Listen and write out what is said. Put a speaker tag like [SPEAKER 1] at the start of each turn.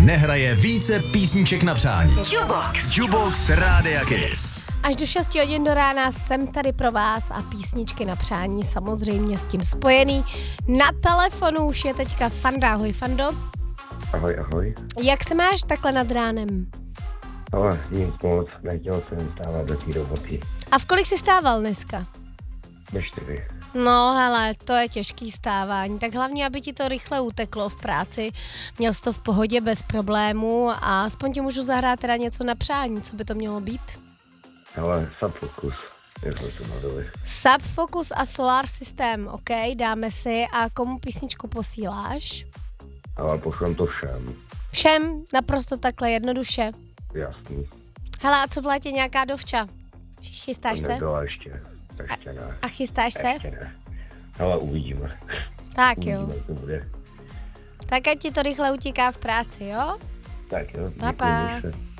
[SPEAKER 1] nehraje více písniček na přání. Jukebox Rádia Kiss.
[SPEAKER 2] Až do 6 hodin do rána jsem tady pro vás a písničky na přání samozřejmě s tím spojený. Na telefonu už je teďka Fanda. Ahoj, Fando.
[SPEAKER 3] Ahoj.
[SPEAKER 2] Jak se máš takhle nad ránem?
[SPEAKER 3] Ale nic moc, nechtěl jsem stávat do té roboty.
[SPEAKER 2] A v kolik jsi stával dneska?
[SPEAKER 3] Ve 4.
[SPEAKER 2] No hele, to je těžký stávání, tak hlavně, aby ti to rychle uteklo v práci, měl jsi to v pohodě bez problémů a aspoň ti můžu zahrát teda něco na přání, co by to mělo být?
[SPEAKER 3] Ale Subfocus, jestli to nadali.
[SPEAKER 2] Subfocus a Solar System, ok, dáme si. A komu písničku posíláš?
[SPEAKER 3] Ale pošlem to všem.
[SPEAKER 2] Všem, naprosto takhle jednoduše.
[SPEAKER 3] Jasný.
[SPEAKER 2] Hele, a co v létě nějaká dovča? Chystáš se?
[SPEAKER 3] Nebyla ještě ne.
[SPEAKER 2] A chystáš se?
[SPEAKER 3] Ještě ne. Ale uvidíme.
[SPEAKER 2] Tak
[SPEAKER 3] Uvidíme,
[SPEAKER 2] jo.
[SPEAKER 3] jak to bude.
[SPEAKER 2] Tak ať ti to rychle utíká v práci, jo?
[SPEAKER 3] Tak jo.
[SPEAKER 2] Pa, pa.
[SPEAKER 3] Děkuji,